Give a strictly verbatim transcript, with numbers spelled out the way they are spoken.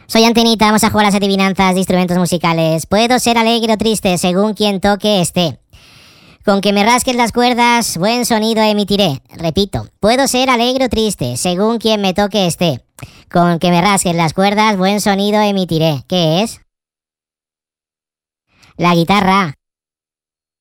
Soy Antenita, vamos a jugar a las adivinanzas de instrumentos musicales. Puedo ser alegre o triste según quien toque esté. Con que me rasques las cuerdas, buen sonido emitiré. Repito, puedo ser alegre o triste según quien me toque esté. Con que me rasques las cuerdas, buen sonido emitiré. ¿Qué es? La guitarra.